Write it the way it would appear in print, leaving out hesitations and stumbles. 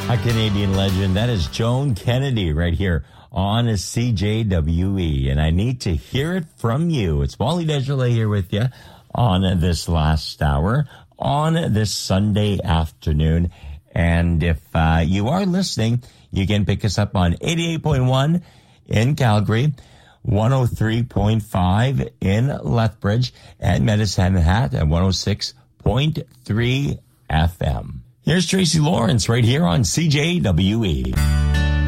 A Canadian legend. That is Joan Kennedy right here on CJWE. And I need to hear it from you. It's Wally Desjardins here with you on this last hour on this Sunday afternoon. And if you are listening, you can pick us up on 88.1 in Calgary, 103.5 in Lethbridge, and Medicine Hat at 106.3 FM. Here's Tracy Lawrence right here on CJWE.